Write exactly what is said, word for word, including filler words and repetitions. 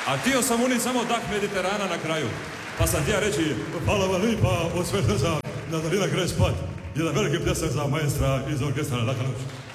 A htio sam uniti samo dah Mediterana na kraju. Pa sam htio reći, hvala vam lipa od sve srca, Natalina Krespat, jedan veliki pljesak za maestra iz orkestra Laka noć.